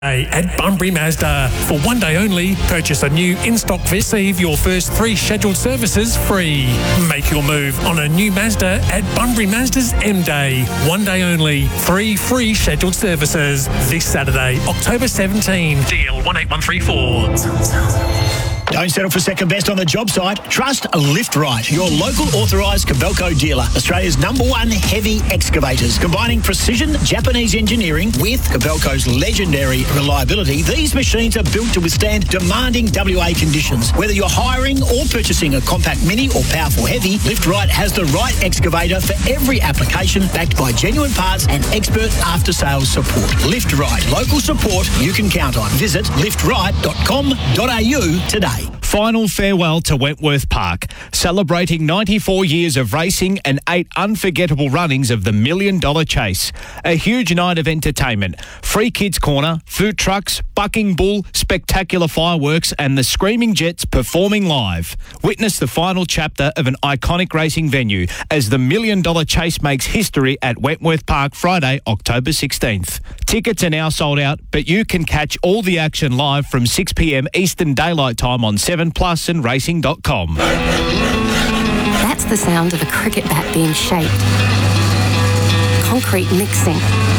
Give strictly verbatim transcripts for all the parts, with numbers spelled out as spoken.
At Bunbury Mazda. For one day only, purchase a new in-stock Receive your first three scheduled services free. Make your move on a new Mazda at Bunbury Mazda's M-Day. One day only, three free scheduled services. This Saturday, October seventeenth. D L one eight one three four. Don't settle for second best on the job site. Trust Lift Right, your local authorised Kobelco dealer. Australia's number one heavy excavators. Combining precision Japanese engineering with Kobelco's legendary reliability, these machines are built to withstand demanding W A conditions. Whether you're hiring or purchasing a compact mini or powerful heavy, Lift Right has the right excavator for every application, backed by genuine parts and expert after-sales support. Lift Right, local support you can count on. Visit lift right dot com dot a u today. Final farewell to Wentworth Park, celebrating ninety-four years of racing and eight unforgettable runnings of the Million Dollar Chase. A huge night of entertainment, free kids corner, food trucks, bucking bull, spectacular fireworks and the Screaming Jets performing live. Witness the final chapter of an iconic racing venue as the Million Dollar Chase makes history at Wentworth Park Friday, October sixteenth. Tickets are now sold out, but you can catch all the action live from six p m Eastern Daylight Time on seven plus and racing dot com. That's the sound of a cricket bat being shaped. Concrete mixing.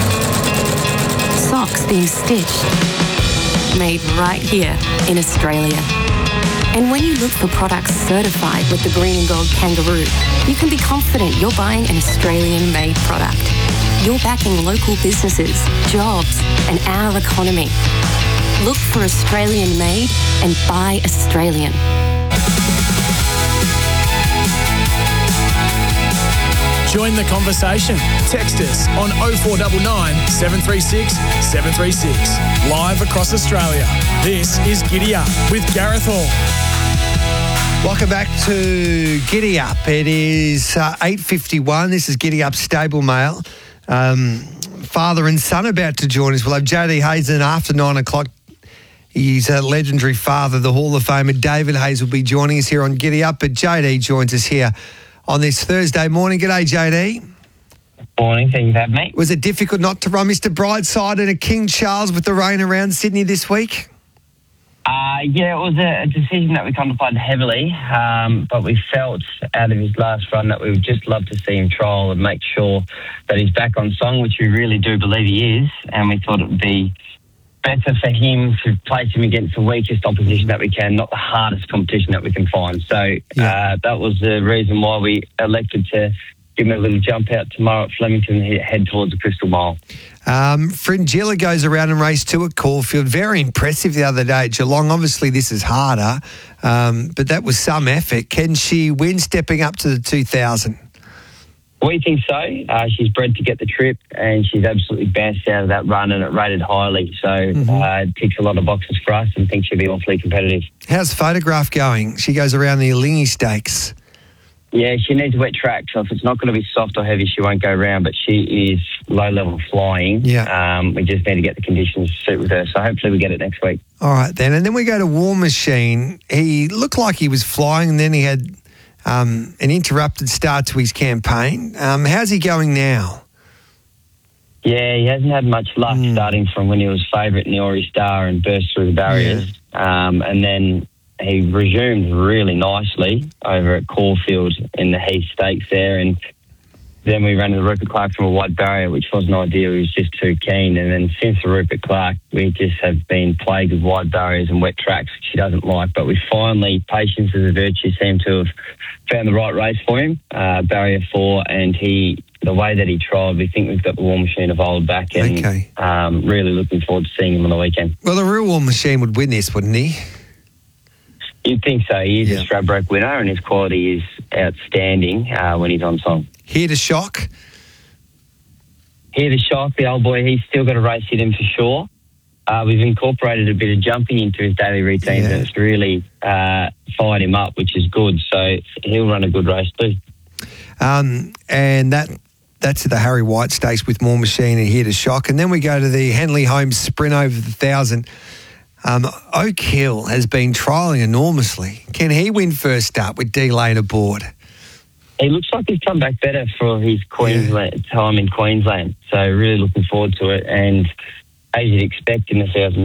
Socks being stitched. Made right here in Australia. And when you look for products certified with the Green and Gold Kangaroo, you can be confident you're buying an Australian-made product. You're backing local businesses, jobs, and our economy. Look for Australian-made and buy Australian. Join the conversation. Text us on oh four nine nine, seven three six, seven three six. Live across Australia. This is Giddy Up with Gareth Hall. Welcome back to Giddy Up. It is uh, eight fifty-one. This is Giddy Up Stable Mail. Um, father and son about to join us. We'll have J D Hazen after nine o'clock. He's a legendary father, the Hall of Famer David Hayes will be joining us here on Giddy Up, but J D joins us here on this Thursday morning. G'day, J D. Morning, thank you for having me. Was it difficult not to run Mister Brightside and a King Charles with the rain around Sydney this week? Uh, yeah, it was a, a decision that we contemplated heavily, um, but we felt out of his last run that we would just love to see him trial and make sure that he's back on song, which we really do believe he is, and we thought it would be better for him to place him against the weakest opposition that we can, not the hardest competition that we can find. So yeah. uh, that was the reason why we elected to give him a little jump out tomorrow at Flemington and head towards the Crystal Mile. Um, Fringilla goes around and race two at Caulfield. Very impressive the other day at Geelong. Obviously, this is harder, um, but that was some effort. Can she win stepping up to the two thousand? We think so. Uh, she's bred to get the trip and she's absolutely bounced out of that run and it rated highly. So mm-hmm. uh, it ticks a lot of boxes for us and think she'll be awfully competitive. How's Photograph going? She goes around the Alinghi Stakes. Yeah, she needs a wet track. So if it's not going to be soft or heavy, she won't go around. But she is low-level flying. Yeah. Um, we just need to get the conditions to suit with her. So hopefully we get it next week. All right, then. And then we go to War Machine. He looked like he was flying and then he had Um, an interrupted start to his campaign. Um, how's he going now? Yeah, he hasn't had much luck mm. starting from when he was favourite in the Ori Star and burst through the barriers. Yeah. Um, and then he resumed really nicely over at Caulfield in the Heath Stakes there. And then we ran to the Rupert Clark from a wide barrier, which wasn't ideal. He was just too keen. And then since the Rupert Clark, we just have been plagued with wide barriers and wet tracks, which he doesn't like. But we finally, patience is a virtue, seem to have found the right race for him, uh, barrier four. And he, the way that he trialled, we think we've got the War Machine of old back. And okay. um, really looking forward to seeing him on the weekend. Well, the real War Machine would win this, wouldn't he? You'd think so. He is yeah. a Stradbroke winner and his quality is outstanding uh, when he's on song. Here to shock? Here to shock, the old boy, he's still got a race hit him for sure. Uh, we've incorporated a bit of jumping into his daily routines yeah. and it's really uh, fired him up, which is good. So he'll run a good race too. Um, and that that's the Harry White Stakes with More Machine and Here to Shock. And then we go to the Henley Holmes Sprint over the thousand. Um, Oak Hill has been trialling enormously. Can he win first up with D Lane aboard? He looks like he's come back better for his Queensland yeah. time in Queensland. So really looking forward to it. And as you'd expect in the thousand